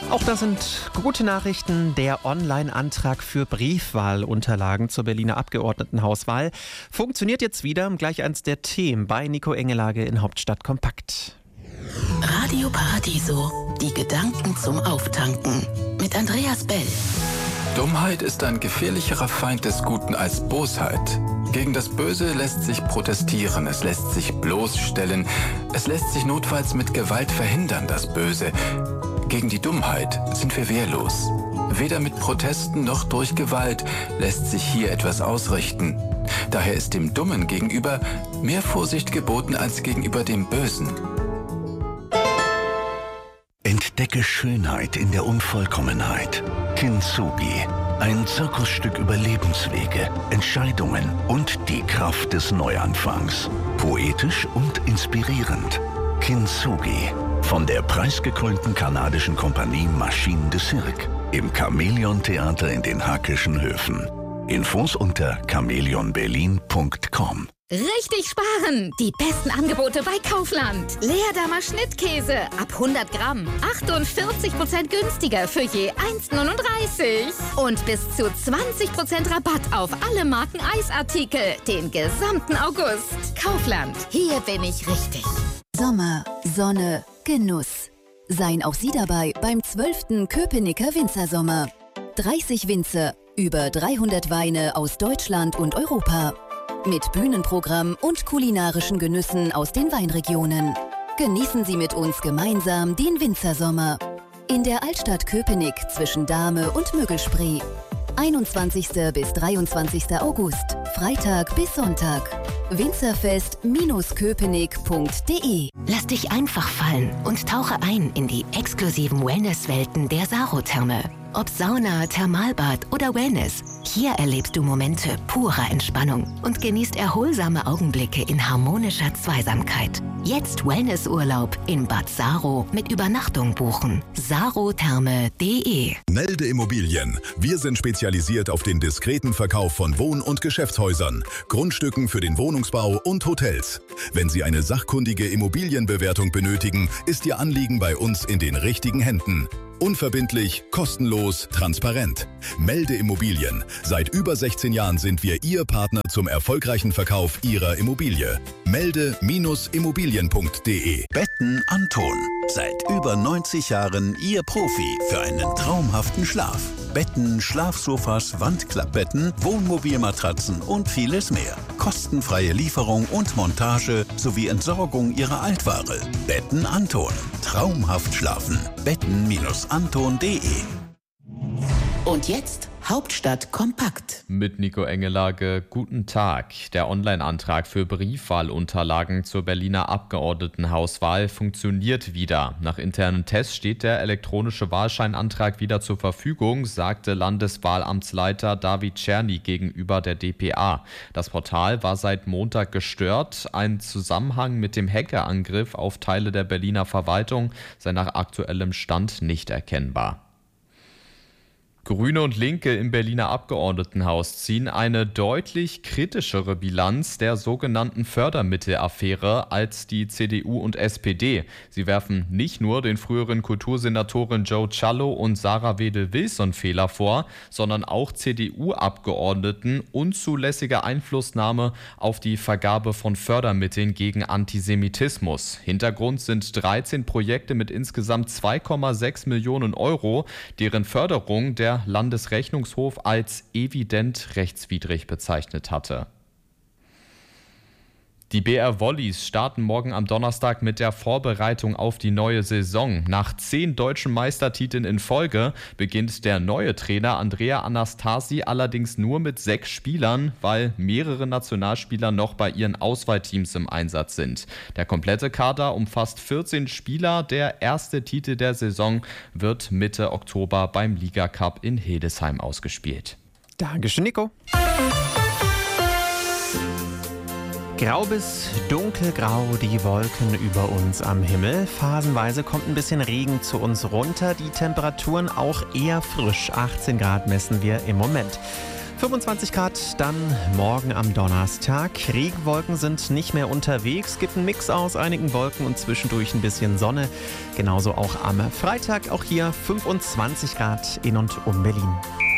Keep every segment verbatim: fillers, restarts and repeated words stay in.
Auch das sind gute Nachrichten. Der Online-Antrag für Briefwahlunterlagen zur Berliner Abgeordnetenhauswahl funktioniert jetzt wieder. Gleich eins der Themen bei Nico Engelage in Hauptstadt Kompakt. Radio Paradiso, die Gedanken zum Auftanken mit Andreas Bell. Dummheit ist ein gefährlicherer Feind des Guten als Bosheit. Gegen das Böse lässt sich protestieren, es lässt sich bloßstellen, es lässt sich notfalls mit Gewalt verhindern, das Böse. Gegen die Dummheit sind wir wehrlos. Weder mit Protesten noch durch Gewalt lässt sich hier etwas ausrichten. Daher ist dem Dummen gegenüber mehr Vorsicht geboten als gegenüber dem Bösen. Entdecke Schönheit in der Unvollkommenheit. Kintsugi. Ein Zirkusstück über Lebenswege, Entscheidungen und die Kraft des Neuanfangs. Poetisch und inspirierend. Kintsugi. Von der preisgekrönten kanadischen Kompanie Machine de Cirque. Im Chamäleon-Theater in den Hackischen Höfen. Infos unter chamäleon berlin punkt com. Richtig sparen! Die besten Angebote bei Kaufland. Leerdammer Schnittkäse ab hundert Gramm. achtundvierzig Prozent günstiger für je eins Komma neununddreißig. Und bis zu zwanzig Prozent Rabatt auf alle Marken Eisartikel. Den gesamten August. Kaufland. Hier bin ich richtig. Sommer, Sonne, Genuss. Seien auch Sie dabei beim zwölften Köpenicker Winzersommer. dreißig Winzer, über dreihundert Weine aus Deutschland und Europa. Mit Bühnenprogramm und kulinarischen Genüssen aus den Weinregionen. Genießen Sie mit uns gemeinsam den Winzersommer. In der Altstadt Köpenick zwischen Dahme und Müggelspree. einundzwanzigsten bis dreiundzwanzigsten August, Freitag bis Sonntag. winzerfest Bindestrich köpenick punkt de. Lass dich einfach fallen und tauche ein in die exklusiven Wellnesswelten der Saro-Therme. Ob Sauna, Thermalbad oder Wellness, hier erlebst du Momente purer Entspannung und genießt erholsame Augenblicke in harmonischer Zweisamkeit. Jetzt Wellnessurlaub in Bad Saro mit Übernachtung buchen. sarotherme punkt de. Melde Immobilien. Wir sind spezialisiert auf den diskreten Verkauf von Wohn- und Geschäftshäusern, Grundstücken für den Wohnungsbau und Hotels. Wenn Sie eine sachkundige Immobilienbewertung benötigen, ist Ihr Anliegen bei uns in den richtigen Händen. Unverbindlich, kostenlos, transparent. Melde Immobilien. Seit über sechzehn Jahren sind wir Ihr Partner zum erfolgreichen Verkauf Ihrer Immobilie. Melde Immobilien punkt de. Betten Anton. Seit über neunzig Jahren Ihr Profi für einen traumhaften Schlaf. Betten, Schlafsofas, Wandklappbetten, Wohnmobilmatratzen und vieles mehr. Kostenfreie Lieferung und Montage sowie Entsorgung Ihrer Altware. Betten Anton. Traumhaft schlafen. Betten Anton punkt de. Und jetzt Hauptstadt kompakt. Mit Nico Engelage, guten Tag. Der Online-Antrag für Briefwahlunterlagen zur Berliner Abgeordnetenhauswahl funktioniert wieder. Nach internen Tests steht der elektronische Wahlscheinantrag wieder zur Verfügung, sagte Landeswahlamtsleiter David Czerny gegenüber der d p a. Das Portal war seit Montag gestört. Ein Zusammenhang mit dem Hackerangriff auf Teile der Berliner Verwaltung sei nach aktuellem Stand nicht erkennbar. Grüne und Linke im Berliner Abgeordnetenhaus ziehen eine deutlich kritischere Bilanz der sogenannten Fördermittelaffäre als die C D U und S P D. Sie werfen nicht nur den früheren Kultursenatoren Joe Ciallo und Sarah Wedel-Wilson Fehler vor, sondern auch C D U-Abgeordneten unzulässige Einflussnahme auf die Vergabe von Fördermitteln gegen Antisemitismus. Hintergrund sind dreizehn Projekte mit insgesamt zwei Komma sechs Millionen Euro, deren Förderung der Landesrechnungshof als evident rechtswidrig bezeichnet hatte. Die B R Volleys starten morgen am Donnerstag mit der Vorbereitung auf die neue Saison. Nach zehn deutschen Meistertiteln in Folge beginnt der neue Trainer Andrea Anastasi allerdings nur mit sechs Spielern, weil mehrere Nationalspieler noch bei ihren Auswahlteams im Einsatz sind. Der komplette Kader umfasst vierzehn Spieler. Der erste Titel der Saison wird Mitte Oktober beim Liga-Cup in Hildesheim ausgespielt. Dankeschön, Nico. Grau bis dunkelgrau, die Wolken über uns am Himmel. Phasenweise kommt ein bisschen Regen zu uns runter. Die Temperaturen auch eher frisch. achtzehn Grad messen wir im Moment. fünfundzwanzig Grad dann morgen am Donnerstag. Regenwolken sind nicht mehr unterwegs. Gibt einen Mix aus einigen Wolken und zwischendurch ein bisschen Sonne. Genauso auch am Freitag. Auch hier fünfundzwanzig Grad in und um Berlin.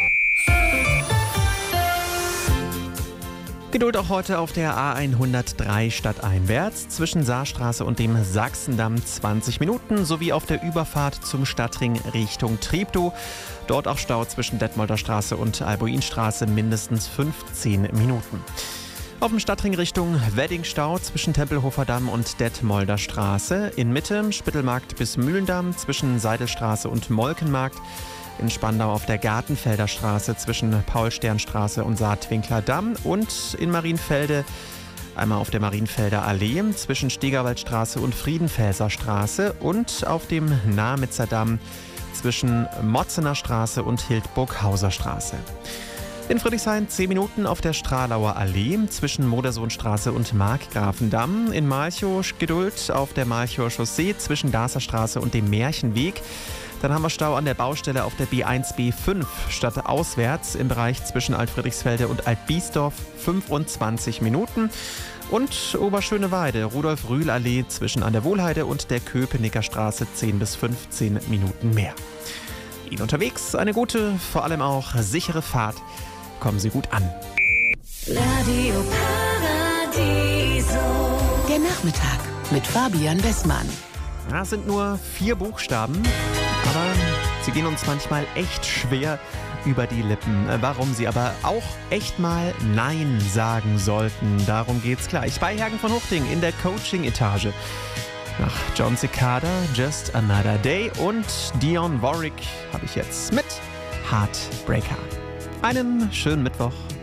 Geduld auch heute auf der A hundertdrei stadteinwärts zwischen Saarstraße und dem Sachsendamm zwanzig Minuten sowie auf der Überfahrt zum Stadtring Richtung Treptow. Dort auch Stau zwischen Detmolder Straße und Albuinstraße mindestens fünfzehn Minuten. Auf dem Stadtring Richtung Wedding Stau zwischen Tempelhofer Damm und Detmolder Straße. In Mitte Spittelmarkt bis Mühlendamm zwischen Seidelstraße und Molkenmarkt. In Spandau auf der Gartenfelder Straße zwischen Paulsternstraße und Saatwinkler Damm und in Marienfelde einmal auf der Marienfelder Allee zwischen Stegerwaldstraße und Friedenfelser Straße und auf dem Namitzer Damm zwischen Motzener Straße und Hildburghauser Straße. In Friedrichshain zehn Minuten auf der Stralauer Allee zwischen Modersohnstraße und Markgrafendamm. In Malchow Geduld auf der Malchower Chaussee zwischen Darßer Straße und dem Märchenweg. Dann haben wir Stau an der Baustelle auf der B eins B fünf statt auswärts im Bereich zwischen Altfriedrichsfelde und Altbiesdorf fünfundzwanzig Minuten. Und Oberschöneweide, Rudolf-Rühl-Allee zwischen an der Wohlheide und der Köpenicker Straße zehn bis fünfzehn Minuten mehr. Ihnen unterwegs eine gute, vor allem auch sichere Fahrt. Kommen Sie gut an. Radio Paradiso. Der Nachmittag mit Fabian Westmann. Das sind nur vier Buchstaben, aber sie gehen uns manchmal echt schwer über die Lippen. Warum sie aber auch echt mal Nein sagen sollten, darum geht's gleich. Bei Hergen von Huchting in der Coaching-Etage. Nach John Cicada, Just Another Day und Dionne Warwick habe ich jetzt mit Heartbreaker. Einen schönen Mittwoch.